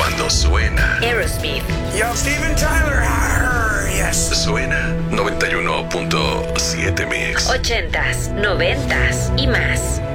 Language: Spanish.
Cuando suena Aerosmith. Yo, Steven Tyler. Yes. Suena 91.7 Mix. 80s, 90s y más.